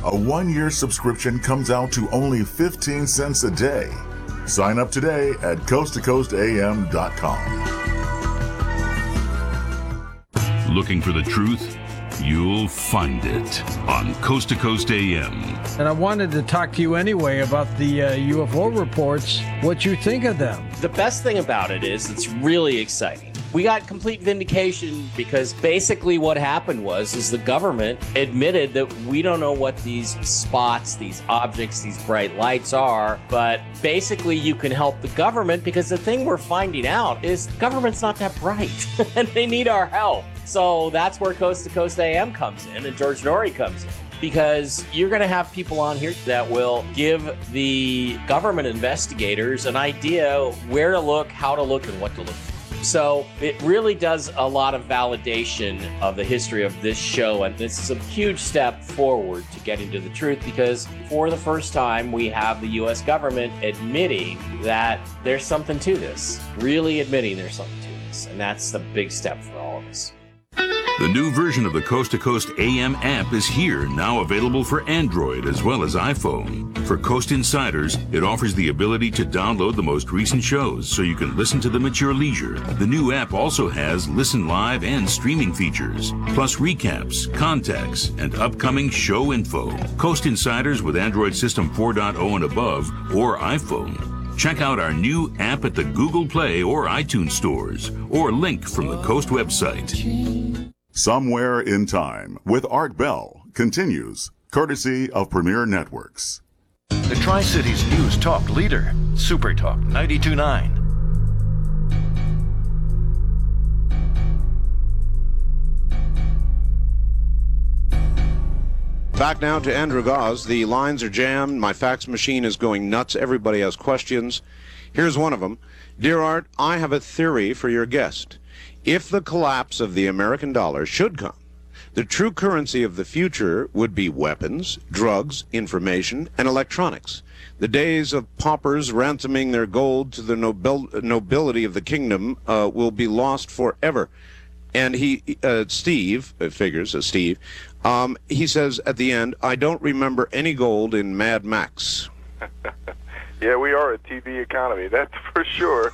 A 1-year subscription comes out to only 15 cents a day. Sign up today at coasttocoastam.com. Looking for the truth? You'll find it on Coast to Coast AM. And I wanted to talk to you anyway about the UFO reports, what you think of them. The best thing about it is it's really exciting. We got complete vindication because basically what happened is the government admitted that we don't know what these spots, these objects, these bright lights are, but basically you can help the government because the thing we're finding out is the government's not that bright and they need our help. So that's where Coast to Coast AM comes in and George Noory comes in. Because you're going to have people on here that will give the government investigators an idea where to look, how to look, and what to look for. So it really does a lot of validation of the history of this show, and this is a huge step forward to getting to the truth because for the first time we have the U.S. government admitting that there's something to this, really admitting there's something to this, and that's the big step for all of us. The new version of the Coast to Coast AM app is here, now available for Android as well as iPhone. For Coast Insiders, it offers the ability to download the most recent shows so you can listen to them at your leisure. The new app also has listen live and streaming features, plus recaps, contacts, and upcoming show info. Coast Insiders with Android System 4.0 and above or iPhone. Check out our new app at the Google Play or iTunes stores, or link from the Coast website. Somewhere in Time with Art Bell continues, courtesy of Premier Networks. The Tri-Cities News Talk leader, Super Talk 92.9. Back now to Andrew Goss. The lines are jammed. My fax machine is going nuts. Everybody has questions. Here's one of them. Dear Art, I have a theory for your guest. If the collapse of the American dollar should come, the true currency of the future would be weapons, drugs, information, and electronics. The days of paupers ransoming their gold to the nobility of the kingdom will be lost forever. And Steve, he says at the end, I don't remember any gold in Mad Max. Yeah, we are a TV economy, that's for sure.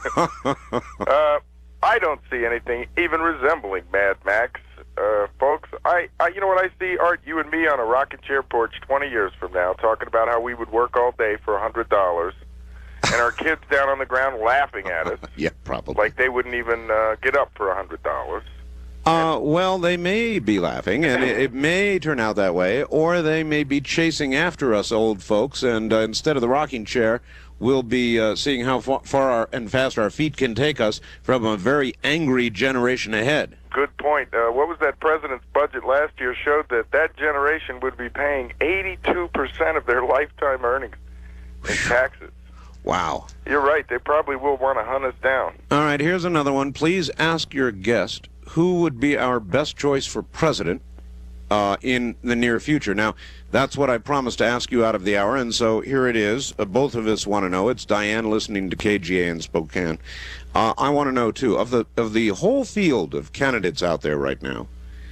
I don't see anything even resembling Mad Max, folks. You know what I see, Art? You and me on a rocking chair porch 20 years from now talking about how we would work all day for $100 and our kids down on the ground laughing at us. Yeah, probably. Like they wouldn't even get up for $100. Well, they may be laughing, and it may turn out that way, or they may be chasing after us old folks, and instead of the rocking chair, we'll be seeing how far and fast our feet can take us from a very angry generation ahead. Good point. What was that president's budget last year showed that generation would be paying 82% of their lifetime earnings in taxes. Wow. You're right. They probably will want to hunt us down. All right, here's another one. Please ask your guest who would be our best choice for president in the near future. Now, that's what I promised to ask you out of the hour, and so here it is. Both of us want to know. It's Diane listening to KGA in Spokane. I want to know, too, of the whole field of candidates out there right now,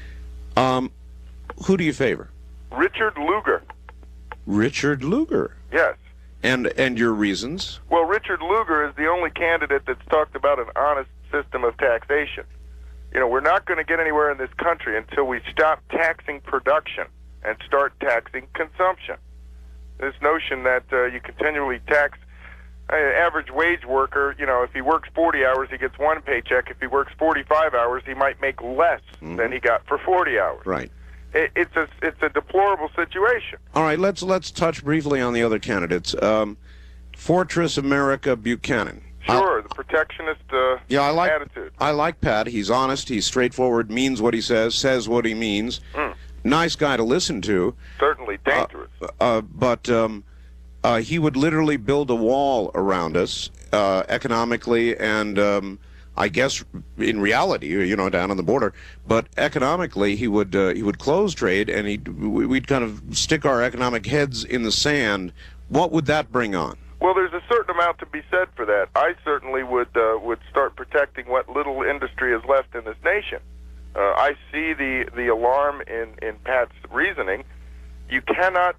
who do you favor? Richard Lugar. Richard Lugar? Yes. And your reasons? Well, Richard Lugar is the only candidate that's talked about an honest system of taxation. You know, we're not going to get anywhere in this country until we stop taxing production and start taxing consumption. This notion that you continually tax average wage worker, you know, if he works 40 hours, he gets one paycheck. If he works 45 hours, he might make less than he got for 40 hours. Right. It's a deplorable situation. All right, let's touch briefly on the other candidates. Fortress America Buchanan. Sure, the protectionist attitude. I like Pat. He's honest. He's straightforward. Means what he says what he means. Nice guy to listen to. Certainly dangerous. But he would literally build a wall around us economically and I guess in reality, you know, down on the border. But economically, he would close trade and we'd kind of stick our economic heads in the sand. What would that bring on? Well, there's a certain amount to be said for that. I certainly would start protecting what little industry is left in this nation. I see the alarm in Pat's reasoning. You cannot